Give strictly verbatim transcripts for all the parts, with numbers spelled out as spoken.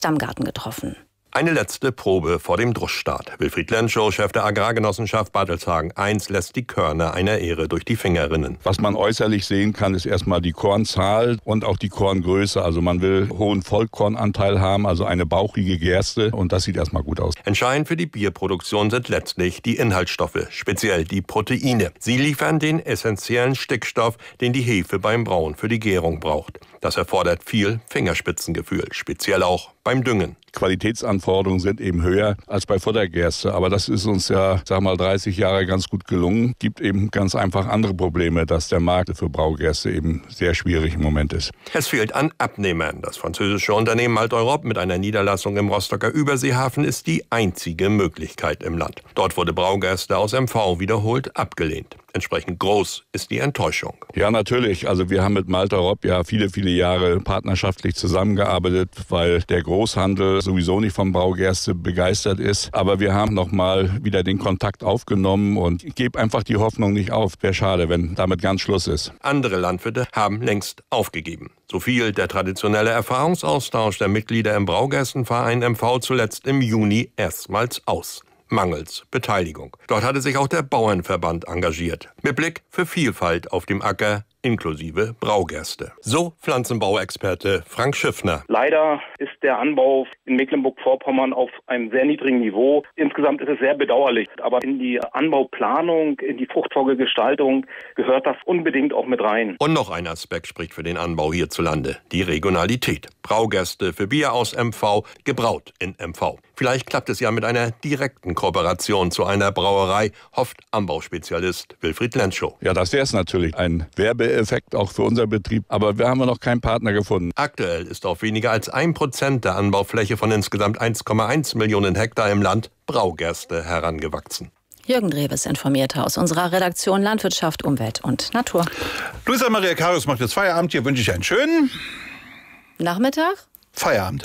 Damgarten getroffen. Eine letzte Probe vor dem Druschstart. Wilfried Lenschow, Chef der Agrargenossenschaft Bartelshagen eins, lässt die Körner einer Ähre durch die Finger rinnen. Was man äußerlich sehen kann, ist erstmal die Kornzahl und auch die Korngröße. Also man will hohen Vollkornanteil haben, also eine bauchige Gerste, und das sieht erstmal gut aus. Entscheidend für die Bierproduktion sind letztlich die Inhaltsstoffe, speziell die Proteine. Sie liefern den essentiellen Stickstoff, den die Hefe beim Brauen für die Gärung braucht. Das erfordert viel Fingerspitzengefühl, speziell auch beim Düngen. Qualitätsanforderungen sind eben höher als bei Futtergerste. Aber das ist uns ja, sag mal, dreißig Jahre ganz gut gelungen. Gibt eben ganz einfach andere Probleme, dass der Markt für Braugerste eben sehr schwierig im Moment ist. Es fehlt an Abnehmern. Das französische Unternehmen Malt-Europe mit einer Niederlassung im Rostocker Überseehafen ist die einzige Möglichkeit im Land. Dort wurde Braugerste aus M V wiederholt abgelehnt. Entsprechend groß ist die Enttäuschung. Ja, natürlich. Also wir haben mit Malt-Europe ja viele, viele Jahre partnerschaftlich zusammengearbeitet, weil der Großhandel sowieso nicht vom Braugerste begeistert ist. Aber wir haben nochmal wieder den Kontakt aufgenommen und ich gebe einfach die Hoffnung nicht auf. Wäre schade, wenn damit ganz Schluss ist. Andere Landwirte haben längst aufgegeben. So fiel der traditionelle Erfahrungsaustausch der Mitglieder im Braugerstenverein M V zuletzt im Juni erstmals aus. Mangels Beteiligung. Dort hatte sich auch der Bauernverband engagiert. Mit Blick für Vielfalt auf dem Acker, inklusive Braugerste. So Pflanzenbauexperte Frank Schiffner. Leider ist der Anbau in Mecklenburg-Vorpommern auf einem sehr niedrigen Niveau. Insgesamt ist es sehr bedauerlich. Aber in die Anbauplanung, in die Fruchtfolgegestaltung gehört das unbedingt auch mit rein. Und noch ein Aspekt spricht für den Anbau hierzulande. Die Regionalität. Braugerste für Bier aus M V, gebraut in M V. Vielleicht klappt es ja mit einer direkten Kooperation zu einer Brauerei, hofft Anbauspezialist Wilfried Lenschow. Ja, das wäre es natürlich. Ein Werbeeffekt auch für unser Betrieb. Aber wir haben noch keinen Partner gefunden. Aktuell ist auf weniger als ein Prozent der Anbaufläche von insgesamt eins Komma eins Millionen Hektar im Land Braugerste herangewachsen. Jürgen Dreves informierte aus unserer Redaktion Landwirtschaft, Umwelt und Natur. Luisa Maria Karius macht jetzt Feierabend. Hier wünsche ich einen schönen Nachmittag? Feierabend.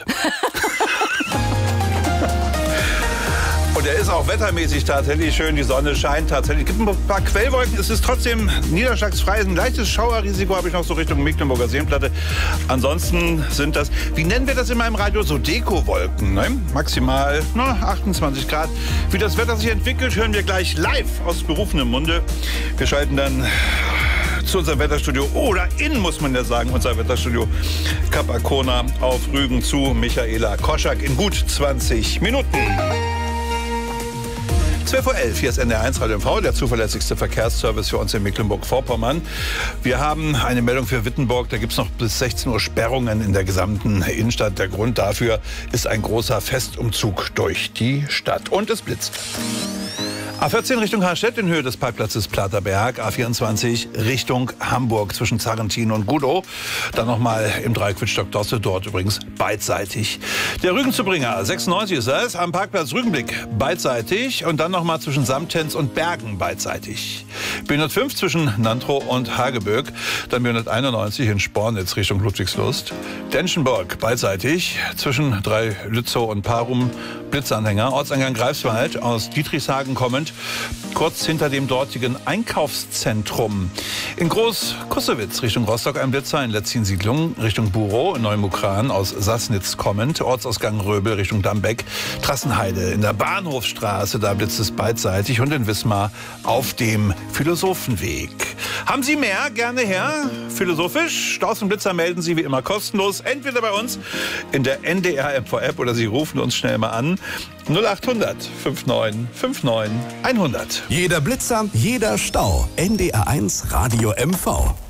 Und er ist auch wettermäßig tatsächlich schön. Die Sonne scheint tatsächlich. Es gibt ein paar Quellwolken. Es ist trotzdem niederschlagsfrei. Ein leichtes Schauerrisiko habe ich noch so Richtung Mecklenburger Seenplatte. Ansonsten sind das, wie nennen wir das immer im Radio, so Dekowolken. Ne? Maximal na, achtundzwanzig Grad. Wie das Wetter sich entwickelt, hören wir gleich live aus berufenem Munde. Wir schalten dann zu unserem Wetterstudio, oder in, muss man ja sagen, unser Wetterstudio Kap Arkona auf Rügen zu Michaela Koschak in gut zwanzig Minuten. zwölf Uhr elf, hier ist N D R eins Radio M V, der zuverlässigste Verkehrsservice für uns in Mecklenburg-Vorpommern. Wir haben eine Meldung für Wittenborg, da gibt es noch bis sechzehn Uhr Sperrungen in der gesamten Innenstadt. Der Grund dafür ist ein großer Festumzug durch die Stadt. Und es blitzt. A vierzehn Richtung Harstedt in Höhe des Parkplatzes Platerberg, A vierundzwanzig Richtung Hamburg zwischen Zarrentin und Gudow. Dann nochmal im Dreieck Wittstock-Dosse, dort übrigens beidseitig. Der Rügenzubringer, sechsundneunzig ist das, am Parkplatz Rügenblick beidseitig und dann nochmal zwischen Samtens und Bergen beidseitig. B hundertfünf zwischen Nantrow und Hageböck, dann B hunderteinundneunzig in Spornitz Richtung Ludwigslust. Denschenburg beidseitig zwischen drei Lützow und Parum, Blitzanhänger. Ortseingang Greifswald aus Dietrichshagen kommend, kurz hinter dem dortigen Einkaufszentrum. In Groß-Kussewitz Richtung Rostock ein Blitzer, in Letzin-Siedlung Richtung Burow, in Neumukran aus Sassnitz kommend, Ortsausgang Röbel Richtung Dambeck, Trassenheide in der Bahnhofstraße, da blitzt es beidseitig und in Wismar auf dem Philosophenweg. Haben Sie mehr? Gerne her. Philosophisch. Staus und Blitzer melden Sie wie immer kostenlos, entweder bei uns in der N D R M V-App oder Sie rufen uns schnell mal an. null acht hundert neunundfünfzig neunundfünfzig hundert. Jeder Blitzer, jeder Stau. N D R eins Radio M V.